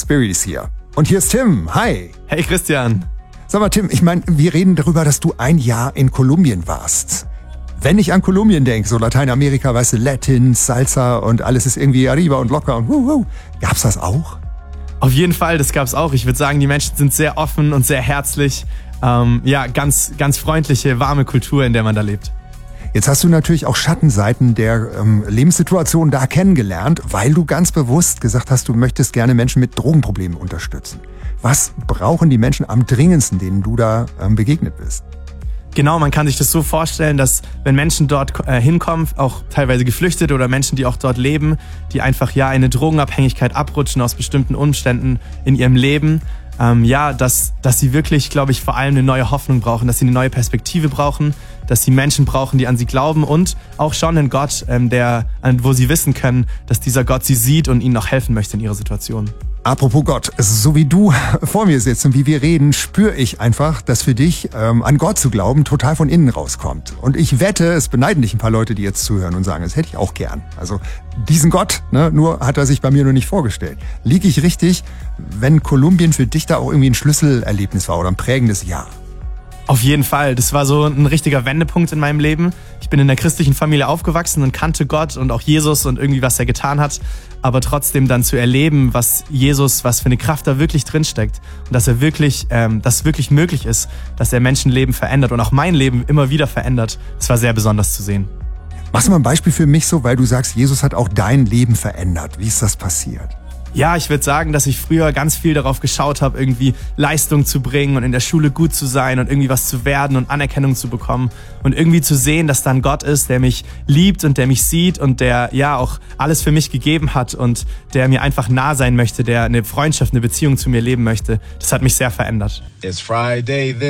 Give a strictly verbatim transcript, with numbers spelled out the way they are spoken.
Spirit ist hier. Und hier ist Tim. Hi. Hey Christian. Sag mal Tim, ich meine, wir reden darüber, dass du ein Jahr in Kolumbien warst. Wenn ich an Kolumbien denke, so Lateinamerika, weißt du, Latin, Salsa und alles ist irgendwie arriba und locker und wuh, wuh. Gab's das auch? Auf jeden Fall, das gab's auch. Ich würde sagen, die Menschen sind sehr offen und sehr herzlich. Ähm, ja, ganz, ganz freundliche, warme Kultur, in der man da lebt. Jetzt hast du natürlich auch Schattenseiten der ähm, Lebenssituation da kennengelernt, weil du ganz bewusst gesagt hast, du möchtest gerne Menschen mit Drogenproblemen unterstützen. Was brauchen die Menschen am dringendsten, denen du da ähm, begegnet bist? Genau, man kann sich das so vorstellen, dass wenn Menschen dort äh, hinkommen, auch teilweise Geflüchtete oder Menschen, die auch dort leben, die einfach ja in eine Drogenabhängigkeit abrutschen aus bestimmten Umständen in ihrem Leben, ähm, ja, dass, dass sie wirklich, glaube ich, vor allem eine neue Hoffnung brauchen, dass sie eine neue Perspektive brauchen, dass sie Menschen brauchen, die an sie glauben und auch schon einen Gott, ähm, der, wo sie wissen können, dass dieser Gott sie sieht und ihnen auch helfen möchte in ihrer Situation. Apropos Gott, so wie du vor mir sitzt und wie wir reden, spüre ich einfach, dass für dich ähm, an Gott zu glauben total von innen rauskommt. Und ich wette, es beneiden dich ein paar Leute, die jetzt zuhören und sagen, das hätte ich auch gern. Also diesen Gott, ne, nur hat er sich bei mir noch nicht vorgestellt. Liege ich richtig, wenn Kolumbien für dich da auch irgendwie ein Schlüsselerlebnis war oder ein prägendes Jahr? Auf jeden Fall. Das war so ein richtiger Wendepunkt in meinem Leben. Ich bin in einer christlichen Familie aufgewachsen und kannte Gott und auch Jesus und irgendwie, was er getan hat. Aber trotzdem dann zu erleben, was Jesus, was für eine Kraft da wirklich drinsteckt und dass er wirklich, ähm, dass wirklich möglich ist, dass er Menschenleben verändert und auch mein Leben immer wieder verändert. Das war sehr besonders zu sehen. Machst du mal ein Beispiel für mich so, weil du sagst, Jesus hat auch dein Leben verändert. Wie ist das passiert? Ja, ich würde sagen, dass ich früher ganz viel darauf geschaut habe, irgendwie Leistung zu bringen und in der Schule gut zu sein und irgendwie was zu werden und Anerkennung zu bekommen und irgendwie zu sehen, dass da ein Gott ist, der mich liebt und der mich sieht und der ja auch alles für mich gegeben hat und der mir einfach nah sein möchte, der eine Freundschaft, eine Beziehung zu mir leben möchte. Das hat mich sehr verändert. It's Friday then.